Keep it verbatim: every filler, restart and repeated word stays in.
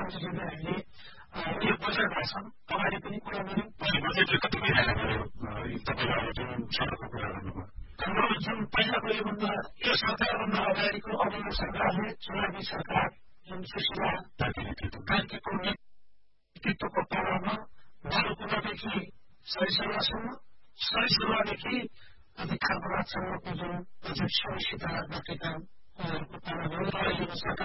सम्झिँदै हामीले यो बजेटमा छन् अगाडि पनि कुरा गऱ्यौँ बजेटले कति भइरहेको भयो तपाईँले जुन सडकको कुरा गर्नुभयो हाम्रो जुन पहिलाको योभन्दा यो सरकारभन्दा अगाडिको अघिल्लो सरकारले चुनावी सरकार जुन सुशीला कार्कीको नेतृत्वको पालामा बालुकुनादेखि सरिसुवासम्म सरिसुवादेखि अधिकारवादसम्मको जुन प्रोजेक्ट समस्या बाटोका उहाँहरूको पालामा सरकार